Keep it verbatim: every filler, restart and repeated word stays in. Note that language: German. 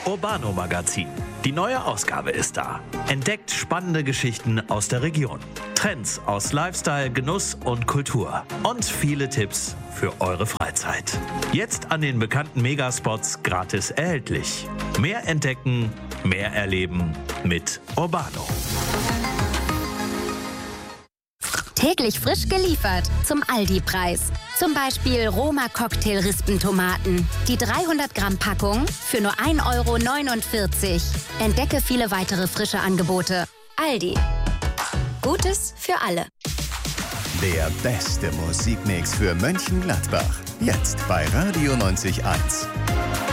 Urbano Magazin. Die neue Ausgabe ist da. Entdeckt spannende Geschichten aus der Region. Trends aus Lifestyle, Genuss und Kultur. Und viele Tipps für eure Freizeit. Jetzt an den bekannten Megaspots gratis erhältlich. Mehr entdecken, mehr erleben mit Urbano. Täglich frisch geliefert zum Aldi-Preis. Zum Beispiel Roma Cocktail Rispentomaten. Die dreihundert Gramm Packung für nur ein Euro neunundvierzig. Entdecke viele weitere frische Angebote. Aldi. Gutes für alle. Der beste Musikmix für Mönchengladbach. Jetzt bei Radio neunzig Komma eins.